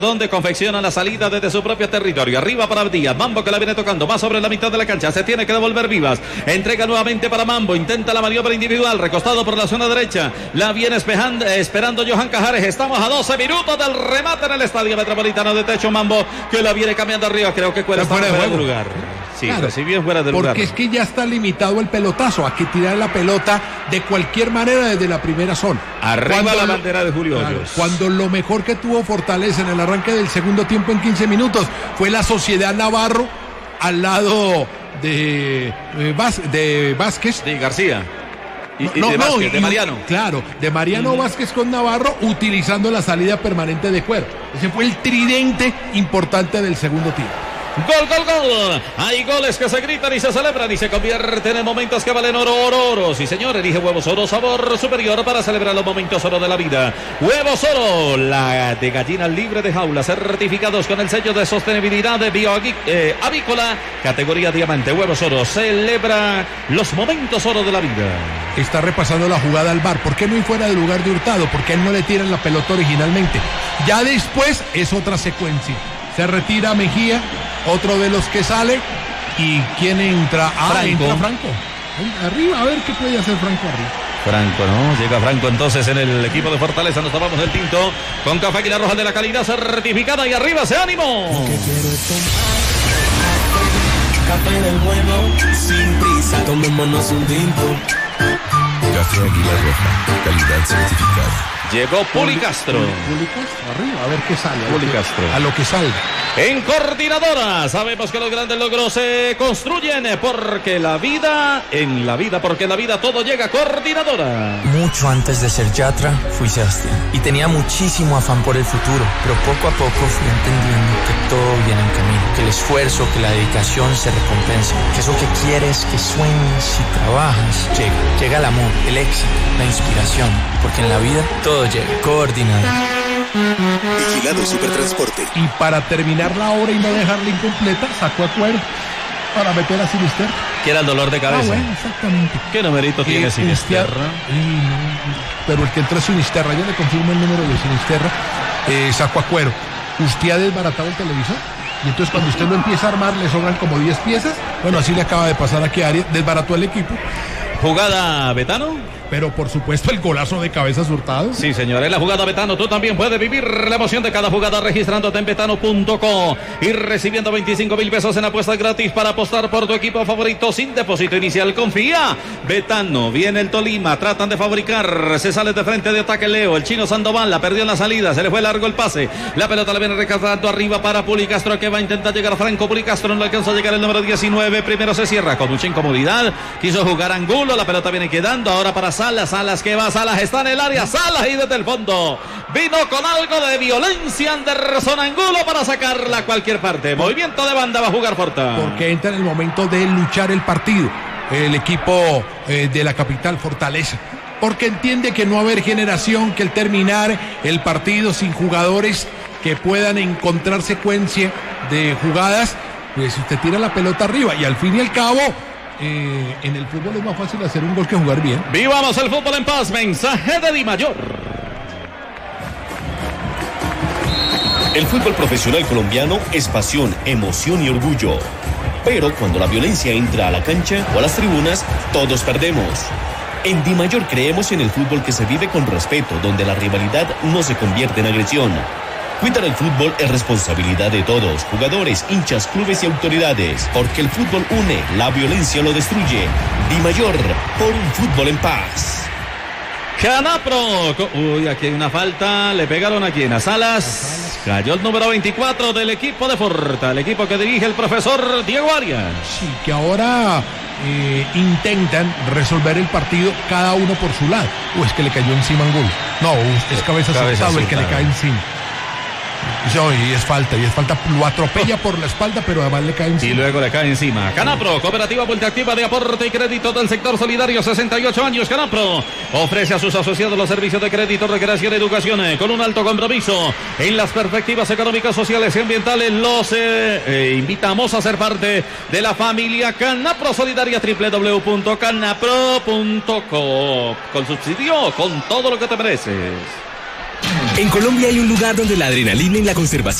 donde confecciona la salida desde su propio territorio. Arriba para Díaz, Mambo que la viene tocando, va sobre la mitad de la cancha, se tiene que devolver Vivas, entrega nuevamente para Mambo, intenta la maniobra individual, recostado por la zona derecha, la viene esperando Johan Cajares. Estamos a 12 minutos del remate en el Estadio Metropolitano de Techo. Mambo que la viene cambiando arriba, creo que Cuera está fuera de lugar. Sí, claro, recibió fuera de lugar. Porque es que ya está limitado el pelotazo, hay que tirar la pelota de cualquier manera desde la primera zona. Arriba la bandera de Julio Hoyos. Cuando lo mejor que tuvo Fortaleza en el arranque del segundo tiempo en 15 minutos fue la Sociedad Navarro al lado de Vázquez. De García. De Mariano. Claro, de Mariano Vázquez con Navarro, utilizando la salida permanente de Cuero. Ese fue el tridente importante del segundo tiempo. Gol, gol, gol. Hay goles que se gritan y se celebran y se convierten en momentos que valen oro. Sí, señor, elige Huevos Oro, sabor superior para celebrar los momentos oro de la vida. Huevos Oro, la de gallina libre de jaula, certificados con el sello de sostenibilidad de avícola, categoría diamante. Huevos Oro celebra los momentos oro de la vida. Está repasando la jugada al VAR. ¿Por qué no ir fuera del lugar de Hurtado? Porque a él no le tiran la pelota originalmente. Ya después es otra secuencia. Se retira Mejía, otro de los que sale. ¿Y quién entra? Entra Franco. Arriba, a ver qué puede hacer Franco arriba. Franco, ¿no? Llega Franco entonces en el equipo de Fortaleza. Nos tomamos el tinto con Café Águila Roja de la calidad certificada. Y arriba ese ánimo. Café del bueno, sin prisa, tomémonos un tinto. Café Águila Roja, calidad certificada. Llegó Puli Castro. Puli Castro, arriba, a ver qué sale. Puli Castro. A lo que salga. En Coordinadora, sabemos que los grandes logros se construyen porque la vida todo llega a Coordinadora. Mucho antes de ser Yatra, fui Sebastián. Y tenía muchísimo afán por el futuro, pero poco a poco fui entendiendo que todo viene en camino. Que el esfuerzo, que la dedicación se recompensa. Que eso que quieres, que sueñas y trabajas, llega. Llega el amor, el éxito, la inspiración. Porque en la vida todo llega. Coordinadora. Vigilado Supertransporte. Y para terminar la obra y no dejarla incompleta, sacó a Cuero para meter a Sinisterra. Que era el dolor de cabeza. Bueno, exactamente. ¿Qué numerito tiene Sinisterra? Pero el que entró es Sinisterra. Yo le confirmo el número de Sinisterra. Sacó a Cuero. Usted ha desbaratado el televisor. Y entonces cuando usted lo empieza a armar, le sobran como 10 piezas. Bueno, así le acaba de pasar aquí a Arias. Desbarató el equipo. ¿Jugada Betano? Pero por supuesto el golazo de cabeza Hurtado. Sí, señor, en la jugada Betano tú también puedes vivir la emoción de cada jugada registrándote en betano.co y recibiendo 25,000 pesos en apuestas gratis para apostar por tu equipo favorito sin depósito inicial. Confía. Betano, viene el Tolima, tratan de fabricar, se sale de frente de ataque Leo, el chino Sandoval la perdió en la salida, se le fue largo el pase, la pelota la viene rescatando arriba para Puli Castro que va a intentar llegar a Franco. Puli Castro no alcanza a llegar el número 19, primero se cierra con mucha incomodidad, quiso jugar Angulo, la pelota viene quedando ahora para Salas que va, Salas está en el área, Salas y desde el fondo vino con algo de violencia Anderson Angulo para sacarla a cualquier parte. Movimiento de banda va a jugar Forta. Porque entra en el momento de luchar el partido el equipo de la capital Fortaleza. Porque entiende que no va a haber generación, que el terminar el partido sin jugadores que puedan encontrar secuencia de jugadas, pues usted tira la pelota arriba y al fin y al cabo en el fútbol es más fácil hacer un gol que jugar bien. Vivamos el fútbol en paz. Mensaje de Di Mayor. El fútbol profesional colombiano es pasión, emoción y orgullo. Pero cuando la violencia entra a la cancha o a las tribunas, todos perdemos. En Di Mayor creemos en el fútbol que se vive con respeto, donde la rivalidad no se convierte en agresión. Cuidar el fútbol es responsabilidad de todos, jugadores, hinchas, clubes y autoridades, porque el fútbol une, la violencia lo destruye. Di Mayor, por un fútbol en paz. Canapro. Uy, aquí hay una falta. ¿Le pegaron a quién? A Salas. Cayó el número 24 del equipo de Forta, el equipo que dirige el profesor Diego Arias. Sí, que ahora intentan resolver el partido cada uno por su lado. Es que le cayó encima Angulo. No, es cabeza Hurtado el que le cae encima. Y es falta, lo atropella por la espalda, pero además le cae encima. Y luego le cae encima. Canapro, cooperativa multiactiva de aporte y crédito del sector solidario, 68 años. Canapro ofrece a sus asociados los servicios de crédito, recreación y educación con un alto compromiso en las perspectivas económicas, sociales y ambientales. Los invitamos a ser parte de la familia Canapro Solidaria, www.canapro.co. Con subsidio, con todo lo que te mereces. En Colombia hay un lugar donde la adrenalina y la conservación